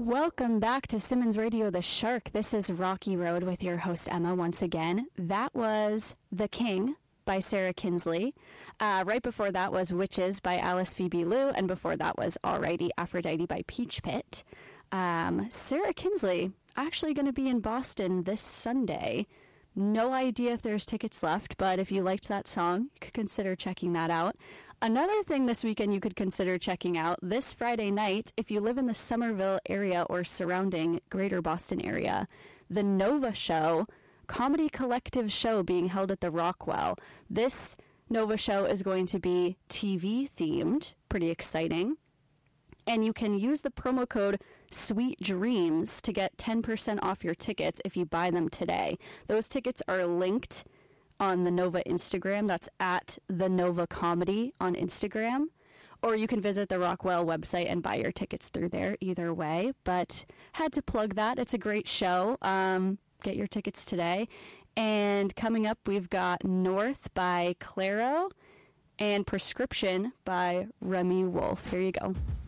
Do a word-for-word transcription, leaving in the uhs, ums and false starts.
Welcome back to Simmons Radio The Shark. This is Rocky Road with your host Emma once again. That was The King by Sarah Kinsley. Uh, right before that was Witches by Alice Phoebe Liu, and before that was Alrighty Aphrodite by Peach Pit. Um, Sarah Kinsley actually going to be in Boston this Sunday. No idea if there's tickets left, but if you liked that song, you could consider checking that out. Another thing this weekend you could consider checking out, this Friday night, if you live in the Somerville area or surrounding greater Boston area, the Nova Show, comedy collective show being held at the Rockwell. This Nova Show is going to be T V themed, pretty exciting. And you can use the promo code Sweet Dreams to get ten percent off your tickets if you buy them today. Those tickets are linked on the Nova Instagram. That's at the Nova Comedy on Instagram. Or you can visit the Rockwell website and buy your tickets through there, either way. But had to plug that. It's a great show. Um, get your tickets today. And coming up, we've got North by Claro and Prescription by Remy Wolf. Here you go.